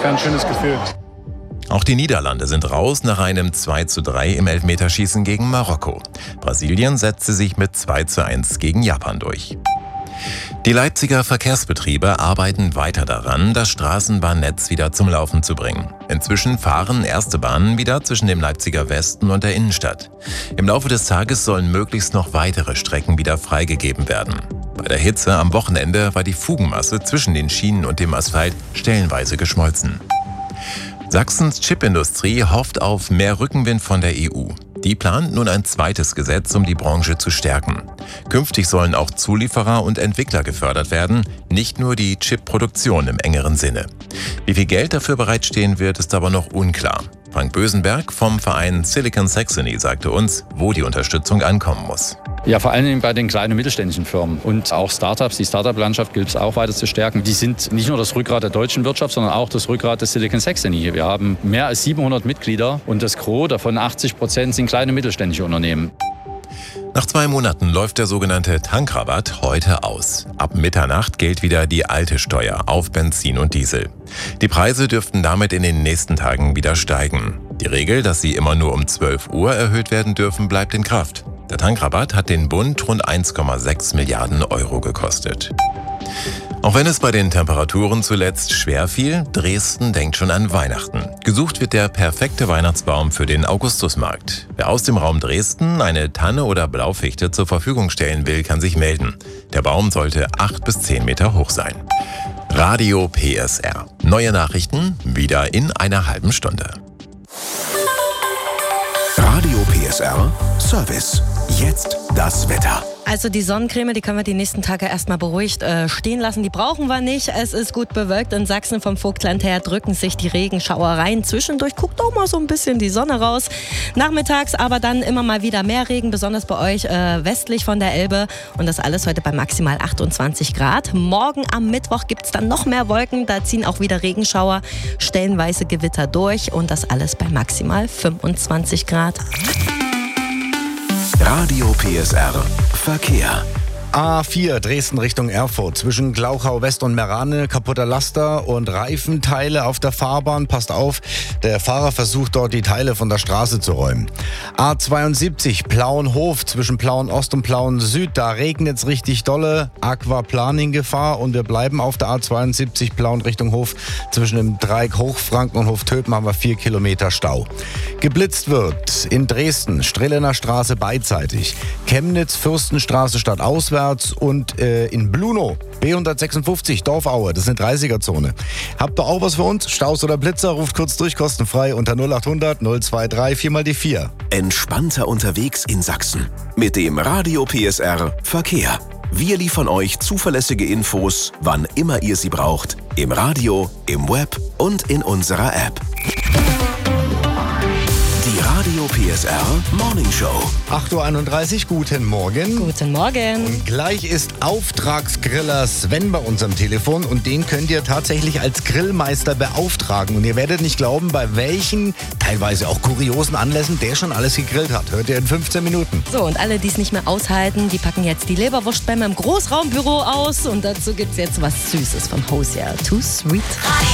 kein schönes Gefühl. Auch die Niederlande sind raus nach einem 2:3 im Elfmeterschießen gegen Marokko. Brasilien setzte sich mit 2:1 gegen Japan durch. Die Leipziger Verkehrsbetriebe arbeiten weiter daran, das Straßenbahnnetz wieder zum Laufen zu bringen. Inzwischen fahren erste Bahnen wieder zwischen dem Leipziger Westen und der Innenstadt. Im Laufe des Tages sollen möglichst noch weitere Strecken wieder freigegeben werden. Bei der Hitze am Wochenende war die Fugenmasse zwischen den Schienen und dem Asphalt stellenweise geschmolzen. Sachsens Chipindustrie hofft auf mehr Rückenwind von der EU. Die plant nun ein zweites Gesetz, um die Branche zu stärken. Künftig sollen auch Zulieferer und Entwickler gefördert werden, nicht nur die Chipproduktion im engeren Sinne. Wie viel Geld dafür bereitstehen wird, ist aber noch unklar. Frank Bösenberg vom Verein Silicon Saxony sagte uns, wo die Unterstützung ankommen muss. Ja, vor allem bei den kleinen und mittelständischen Firmen und auch Startups. Die Startup-Landschaft gilt es auch weiter zu stärken. Die sind nicht nur das Rückgrat der deutschen Wirtschaft, sondern auch das Rückgrat des Silicon Saxony. Wir haben mehr als 700 Mitglieder und das Gros, davon 80%, sind kleine und mittelständische Unternehmen. Nach 2 Monaten läuft der sogenannte Tankrabatt heute aus. Ab Mitternacht gilt wieder die alte Steuer auf Benzin und Diesel. Die Preise dürften damit in den nächsten Tagen wieder steigen. Die Regel, dass sie immer nur um 12 Uhr erhöht werden dürfen, bleibt in Kraft. Der Tankrabatt hat den Bund rund 1,6 Milliarden Euro gekostet. Auch wenn es bei den Temperaturen zuletzt schwer fiel, Dresden denkt schon an Weihnachten. Gesucht wird der perfekte Weihnachtsbaum für den Augustusmarkt. Wer aus dem Raum Dresden eine Tanne oder Blaufichte zur Verfügung stellen will, kann sich melden. Der Baum sollte 8 bis 10 Meter hoch sein. Radio PSR. Neue Nachrichten wieder in einer halben Stunde. Radio PSR Service. Jetzt das Wetter. Also die Sonnencreme, die können wir die nächsten Tage erstmal beruhigt stehen lassen. Die brauchen wir nicht. Es ist gut bewölkt. In Sachsen vom Vogtland her drücken sich die Regenschauer rein. Zwischendurch guckt auch mal so ein bisschen die Sonne raus. Nachmittags aber dann immer mal wieder mehr Regen, besonders bei euch westlich von der Elbe. Und das alles heute bei maximal 28 Grad. Morgen am Mittwoch gibt es dann noch mehr Wolken. Da ziehen auch wieder Regenschauer, stellenweise Gewitter durch. Und das alles bei maximal 25 Grad. Radio PSR Verkehr. A4 Dresden Richtung Erfurt. Zwischen Glauchau West und Merane kaputter Laster und Reifenteile auf der Fahrbahn. Passt auf, der Fahrer versucht dort die Teile von der Straße zu räumen. A72 Plauenhof zwischen Plauen Ost und Plauen Süd. Da regnet es richtig dolle. Aquaplaning-Gefahr. Und wir bleiben auf der A72 Plauen Richtung Hof. Zwischen dem Dreieck Hochfranken und Hoftöpen haben wir 4 Kilometer Stau. Geblitzt wird in Dresden, Strehlener Straße beidseitig. Chemnitz, Fürstenstraße stadtauswärts. Und in Blunow, B156, Dorfaue, das ist eine 30er-Zone. Habt ihr auch was für uns? Staus oder Blitzer? Ruft kurz durch, kostenfrei unter 0800 023 4 mal die 4. Entspannter unterwegs in Sachsen. Mit dem Radio PSR Verkehr. Wir liefern euch zuverlässige Infos, wann immer ihr sie braucht. Im Radio, im Web und in unserer App. Die Radio PSR Morning Show. 8:31 Uhr, guten Morgen. Guten Morgen. Und gleich ist Auftragsgriller Sven bei uns am Telefon und den könnt ihr tatsächlich als Grillmeister beauftragen. Und ihr werdet nicht glauben, bei welchen, teilweise auch kuriosen Anlässen der schon alles gegrillt hat. Hört ihr in 15 Minuten. So, und alle, die es nicht mehr aushalten, die packen jetzt die Leberwurstbämme im Großraumbüro aus. Und dazu gibt's jetzt was Süßes von Hosier. Too Sweet.